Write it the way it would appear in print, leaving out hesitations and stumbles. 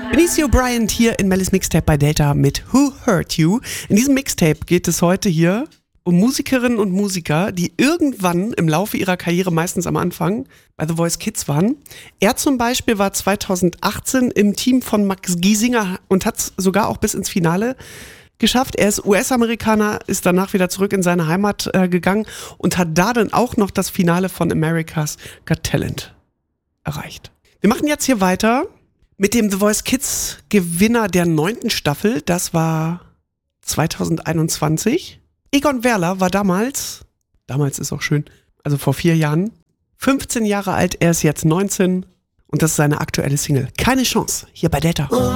Benicio Bryant hier in Mellis Mixtape bei Delta mit Who Hurt You. In diesem Mixtape geht es heute hier um Musikerinnen und Musiker, die irgendwann im Laufe ihrer Karriere, meistens am Anfang, bei The Voice Kids waren. Er zum Beispiel war 2018 im Team von Max Giesinger und hat es sogar auch bis ins Finale geschafft. Er ist US-Amerikaner, ist danach wieder zurück in seine Heimat gegangen und hat da dann auch noch das Finale von America's Got Talent erreicht. Wir machen jetzt hier weiter mit dem The Voice Kids Gewinner der 9. Staffel. Das war 2021. Egon Werler war damals ist auch schön, also vor 4 Jahren, 15 Jahre alt. Er ist jetzt 19 und das ist seine aktuelle Single. Keine Chance, hier bei Delta. Oh,